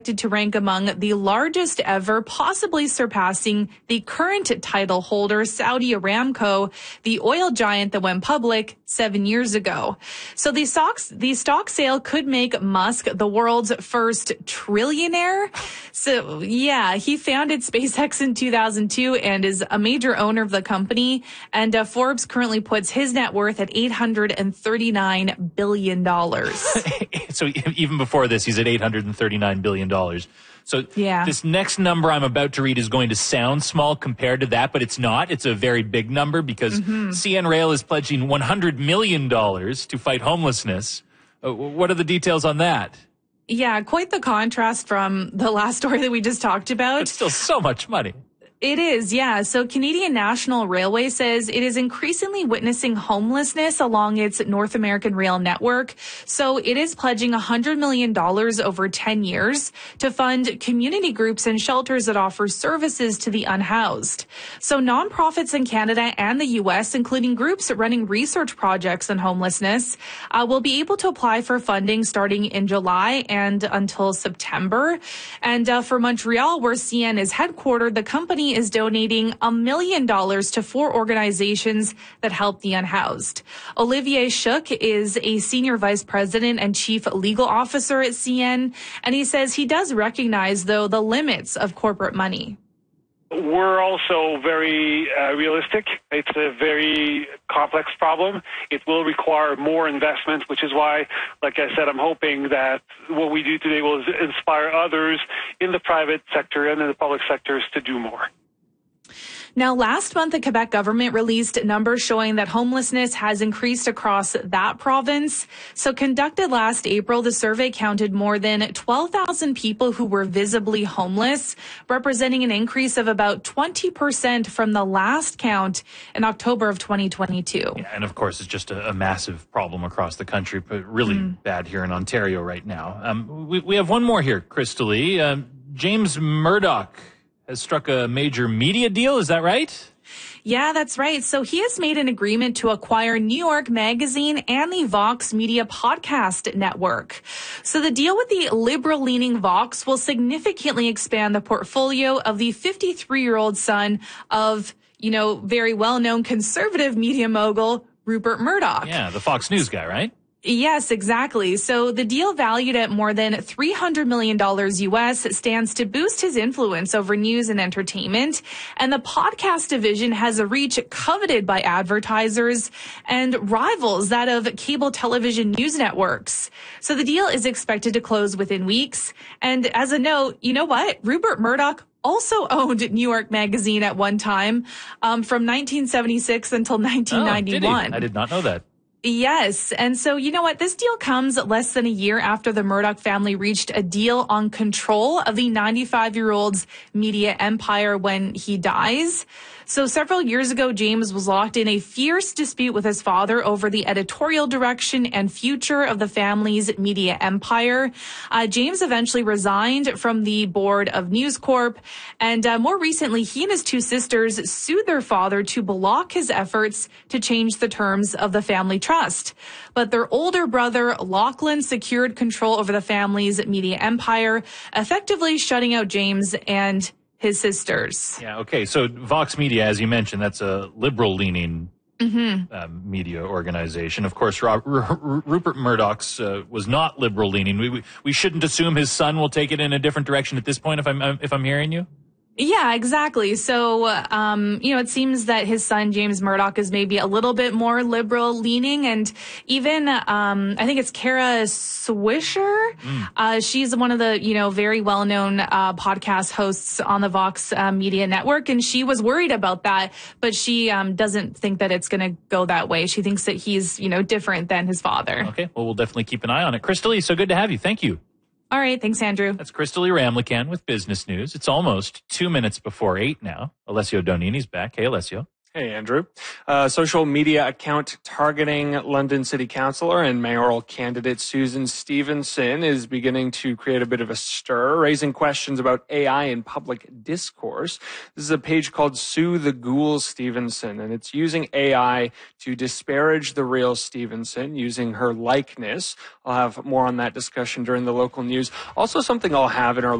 to rank among the largest ever, possibly surpassing the current title holder, Saudi Aramco, the oil giant that went public 7 years ago. So the stock sale could make Musk the world's first trillionaire. So yeah, he founded SpaceX in 2002 and is a major owner of the company. And Forbes currently puts his net worth at $839 billion. So even before this, he's at $839 billion. So This next number I'm about to read is going to sound small compared to that, but it's not. It's a very big number because CN Rail is pledging $100 million to fight homelessness. What are the details on that? Yeah, quite the contrast from the last story that we just talked about. It's still so much money. It is, yeah. So Canadian National Railway says it is increasingly witnessing homelessness along its North American rail network. So it is pledging $100 million over 10 years to fund community groups and shelters that offer services to the unhoused. So nonprofits in Canada and the U.S., including groups running research projects on homelessness, will be able to apply for funding starting in July and until September. And for Montreal, where CN is headquartered, the company is donating $1 million to 4 organizations that help the unhoused. Olivier Schuck is a senior vice president and chief legal officer at CN, and he says he does recognize, though, the limits of corporate money. We're also very realistic. It's a very complex problem. It will require more investment, which is why, like I said, I'm hoping that what we do today will inspire others in the private sector and in the public sectors to do more. Now, last month, the Quebec government released numbers showing that homelessness has increased across that province. So conducted last April, the survey counted more than 12,000 people who were visibly homeless, representing an increase of about 20% from the last count in October of 2022. Yeah, and of course, it's just a massive problem across the country, but really bad here in Ontario right now. We have one more here, Crystal Lee. James Murdoch has struck a major media deal. Is that right? Yeah, that's right. So he has made an agreement to acquire New York Magazine and the Vox Media podcast network. So the deal with the liberal-leaning Vox will significantly expand the portfolio of the 53-year-old son of, very well-known conservative media mogul, Rupert Murdoch. Yeah, the Fox News guy, right? Yes, exactly. So the deal, valued at more than $300 million US, stands to boost his influence over news and entertainment. And the podcast division has a reach coveted by advertisers and rivals that of cable television news networks. So the deal is expected to close within weeks. And as a note, you know what? Rupert Murdoch also owned New York Magazine at one time, from 1976 until 1991. Oh, did he? I did not know that. Yes. And so, you know what? This deal comes less than a year after the Murdoch family reached a deal on control of the 95-year-old's media empire when he dies. So several years ago, James was locked in a fierce dispute with his father over the editorial direction and future of the family's media empire. James eventually resigned from the board of News Corp. And more recently, he and his 2 sisters sued their father to block his efforts to change the terms of the family trust. But their older brother, Lachlan, secured control over the family's media empire, effectively shutting out James and his sisters. Yeah, okay. So Vox Media, as you mentioned, that's a liberal-leaning media organization. Of course, Rupert Murdoch's was not liberal-leaning. We shouldn't assume his son will take it in a different direction at this point, if I'm hearing you? Yeah, exactly. So, it seems that his son, James Murdoch, is maybe a little bit more liberal leaning. And even, I think it's Kara Swisher. She's one of the, very well-known, podcast hosts on the Vox Media Network. And she was worried about that, but she, doesn't think that it's going to go that way. She thinks that he's, different than his father. Okay. Well, we'll definitely keep an eye on it. Crystal Lee, so good to have you. Thank you. All right. Thanks, Andrew. That's Crystal Lee Ramlichan with business news. It's almost 2 minutes before 8 now. Alessio Donini's back. Hey, Alessio. Hey, Andrew. Social media account targeting London City Councillor and mayoral candidate Susan Stevenson is beginning to create a bit of a stir, raising questions about AI in public discourse. This is a page called Sue the Ghoul Stevenson, and it's using AI to disparage the real Stevenson using her likeness. I'll have more on that discussion during the local news. Also, something I'll have in our